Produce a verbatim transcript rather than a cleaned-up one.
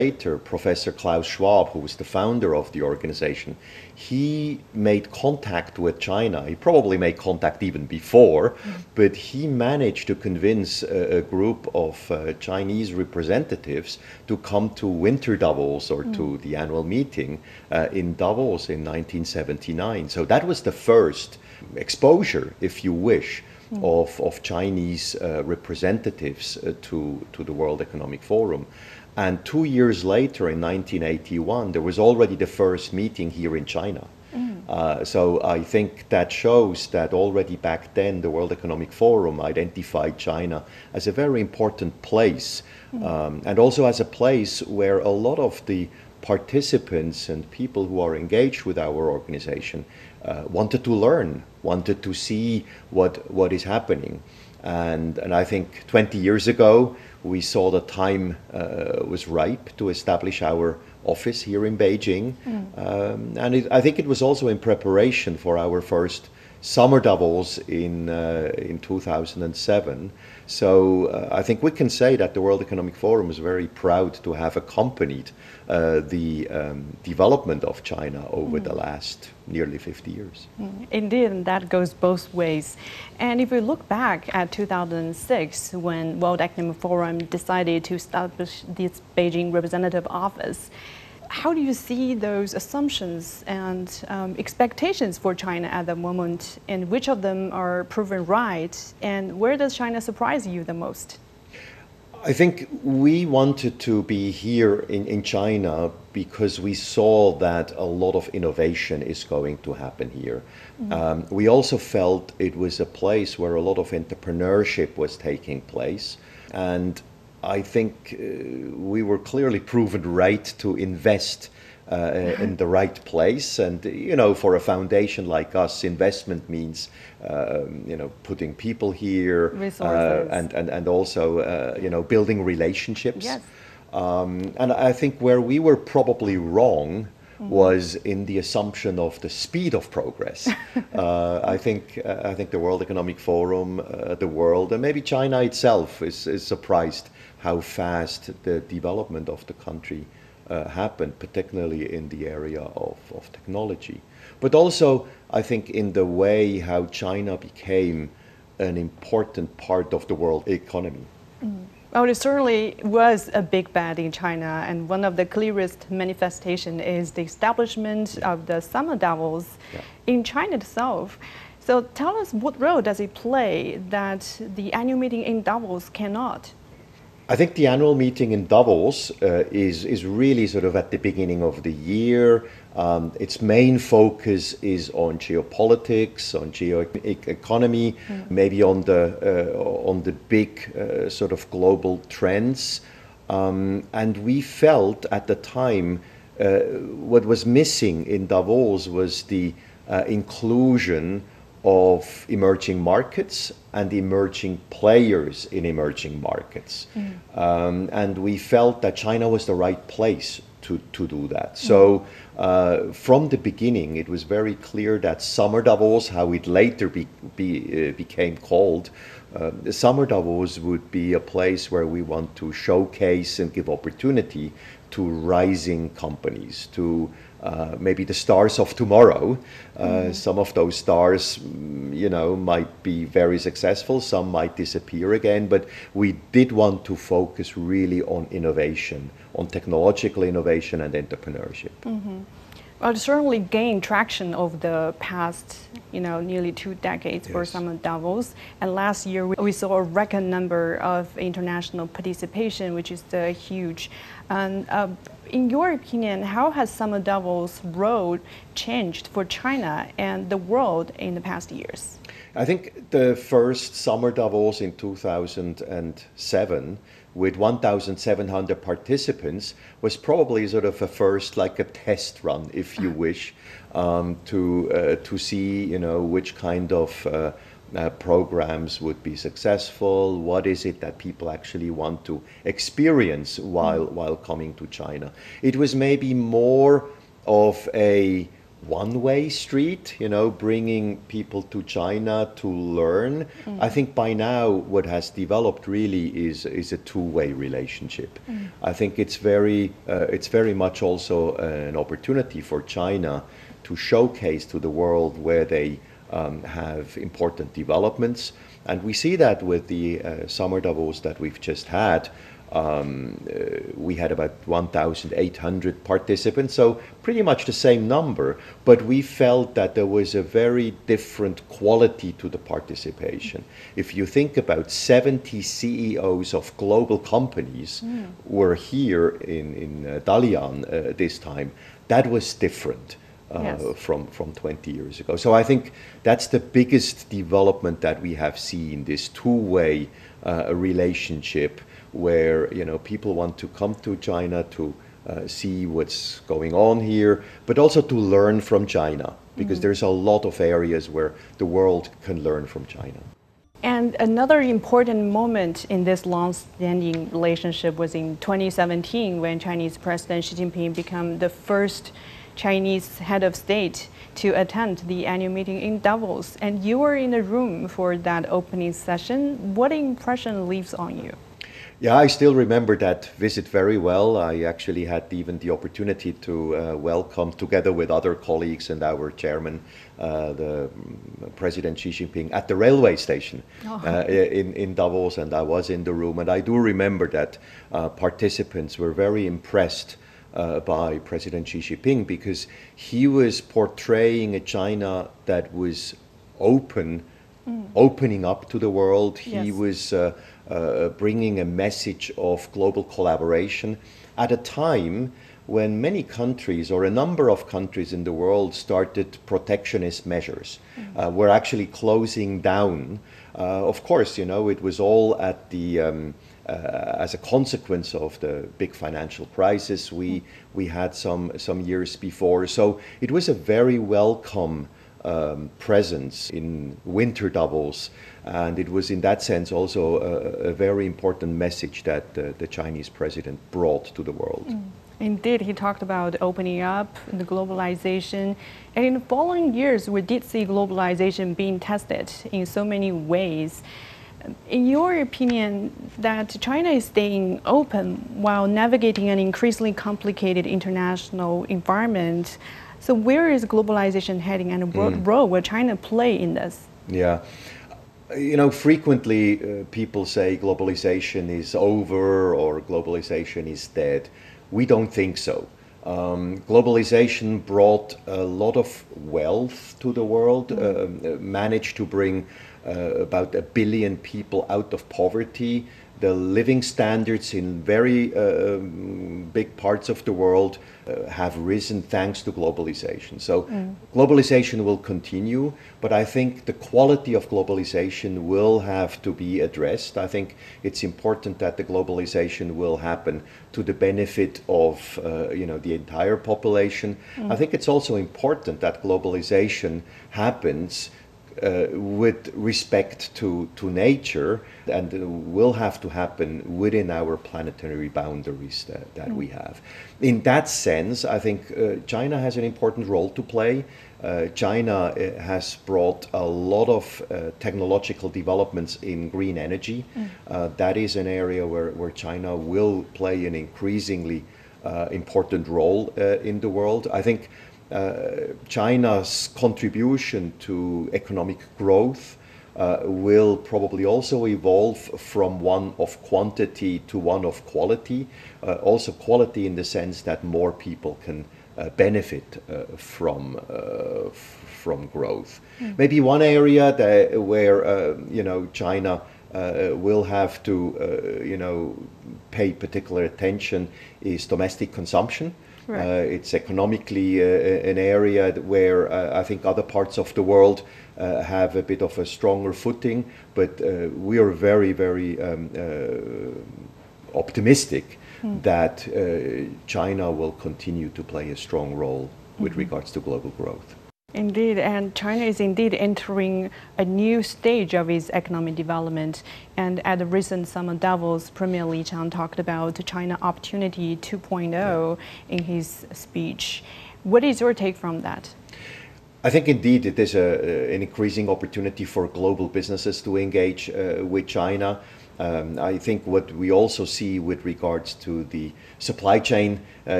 later, Professor Klaus Schwab, who was the founder of the organization, he made contact with China. He probably made contact even before, mm. but he managed to convince a, a group of uh, Chinese representatives to come to Winter Davos or mm. to the annual meeting uh, in Davos in nineteen seventy-nine. So that was the first exposure, if you wish, mm. of, of Chinese uh, representatives uh, to, to the World Economic Forum. And two years later, in nineteen eighty-one, there was already the first meeting here in China. Mm. Uh, so I think that shows that already back then, the World Economic Forum identified China as a very important place, mm. um, and also as a place where a lot of the participants and people who are engaged with our organization uh, wanted to learn, wanted to see what what is happening. And, and I think twenty years ago, we saw the time uh, was ripe to establish our office here in Beijing. Mm. Um, and it, I think it was also in preparation for our first summer Davos in, uh, in two thousand seven. So uh, I think we can say that the World Economic Forum is very proud to have accompanied uh, the um, development of China over mm. the last nearly fifty years. Mm. Indeed, and that goes both ways. And if we look back at two thousand six, when World Economic Forum decided to establish this Beijing representative office, how do you see those assumptions and um, expectations for China at the moment, and which of them are proven right, and where does China surprise you the most? I think we wanted to be here in, in China because we saw that a lot of innovation is going to happen here. Mm-hmm. Um, we also felt it was a place where a lot of entrepreneurship was taking place, and I think uh, we were clearly proven right to invest uh, in the right place. And, you know, for a foundation like us, investment means, uh, you know, putting people here uh, and, and, and also, uh, you know, building relationships. Yes. Um, and I think where we were probably wrong was in the assumption of the speed of progress. uh, I think uh, I think the World Economic Forum, uh, the world, and maybe China itself is, is surprised how fast the development of the country uh, happened, particularly in the area of, of technology. But also, I think, in the way how China became an important part of the world economy. Mm. Well, it certainly was a big bet in China, and one of the clearest manifestation is the establishment yeah. of the summer Davos yeah. in China itself. So tell us, what role does it play that the annual meeting in Davos cannot? I think the annual meeting in Davos uh, is, is really sort of at the beginning of the year. Um, its main focus is on geopolitics, on geo-economy, mm. maybe on the, uh, on the big uh, sort of global trends. Um, and we felt at the time uh, what was missing in Davos was the uh, inclusion of emerging markets and emerging players in emerging markets. Mm. Um, and we felt that China was the right place to, to do that. So uh, from the beginning, it was very clear that Summer Davos, how it later be, be, uh, became called, uh, Summer Davos would be a place where we want to showcase and give opportunity to rising companies, to uh, maybe the stars of tomorrow. Uh, mm. Some of those stars, you know, might be very successful, some might disappear again, but we did want to focus really on innovation, on technological innovation and entrepreneurship. Mm-hmm. Well, it certainly gained traction over the past, you know, nearly two decades yes. for Summer Davos. And last year, we saw a record number of international participation, which is uh, huge. And uh, in your opinion, how has Summer Davos' role changed for China and the world in the past years? I think the first Summer Davos in two thousand seven with one thousand seven hundred participants was probably sort of a first, like a test run, if you wish, um, to uh, to see, you know, which kind of uh, uh, programs would be successful. What is it that people actually want to experience while while coming to China? It was maybe more of a one-way street, you know, bringing people to China to learn. Mm. I think by now what has developed really is is a two-way relationship. Mm. I think it's very uh, it's very much also an opportunity for China to showcase to the world where they um, have important developments, and we see that with the uh, summer Davos that we've just had. Um, uh, we had about one thousand eight hundred participants, so pretty much the same number, but we felt that there was a very different quality to the participation. If you think about seventy C E Os of global companies mm. were here in, in uh, Dalian uh, this time, that was different. Uh, yes. from, from twenty years ago. So I think that's the biggest development that we have seen, this two-way uh, relationship where, you know, people want to come to China to uh, see what's going on here, but also to learn from China, because mm-hmm. there's a lot of areas where the world can learn from China. And another important moment in this long-standing relationship was in twenty seventeen, when Chinese President Xi Jinping became the first Chinese head of state to attend the annual meeting in Davos. And you were in the room for that opening session. What impression leaves on you? Yeah, I still remember that visit very well. I actually had even the opportunity to uh, welcome, together with other colleagues and our chairman, uh, the um, President Xi Jinping at the railway station oh. uh, in, in Davos, and I was in the room. And I do remember that uh, participants were very impressed Uh, by President Xi Jinping, because he was portraying a China that was open, mm. opening up to the world. He yes. was uh, uh, bringing a message of global collaboration at a time when many countries, or a number of countries in the world, started protectionist measures. Mm. Uh, were actually closing down. Uh, of course, you know, it was all at the um, Uh, as a consequence of the big financial crisis we we had some some years before. So it was a very welcome um, presence in Winter Davos, and it was in that sense also a, a very important message that uh, the Chinese president brought to the world. Mm. Indeed, he talked about opening up, the globalization, and in the following years we did see globalization being tested in so many ways. In your opinion, that China is staying open while navigating an increasingly complicated international environment, so where is globalization heading, and what mm. role will China play in this? Yeah. You know, frequently uh, people say globalization is over or globalization is dead. We don't think so. Um, globalization brought a lot of wealth to the world, mm. uh, managed to bring Uh, about a billion people out of poverty. The living standards in very uh, big parts of the world uh, have risen thanks to globalization. So mm. globalization will continue, but I think the quality of globalization will have to be addressed. I think it's important that the globalization will happen to the benefit of uh, you know, the entire population. Mm. I think it's also important that globalization happens Uh, with respect to, to nature, and uh, will have to happen within our planetary boundaries that, that mm. we have. In that sense, I think uh, China has an important role to play. Uh, China uh, has brought a lot of uh, technological developments in green energy. Mm. Uh, that is an area where, where China will play an increasingly uh, important role uh, in the world. I think Uh, China's contribution to economic growth uh, will probably also evolve from one of quantity to one of quality. Uh, also quality in the sense that more people can uh, benefit uh, from uh, from growth. Mm. Maybe one area that, where uh, you know, China uh, will have to uh, you know, pay particular attention is domestic consumption. Right. Uh, it's economically uh, an area where uh, I think other parts of the world uh, have a bit of a stronger footing, but uh, we are very, very um, uh, optimistic mm. that uh, China will continue to play a strong role with mm-hmm. regards to global growth. Indeed, and China is indeed entering a new stage of its economic development. And at the recent Summer Davos, Premier Li Qiang talked about China Opportunity two point oh in his speech. What is your take from that? I think indeed it is a, an increasing opportunity for global businesses to engage uh, with China. Um, I think what we also see with regards to the supply chain uh,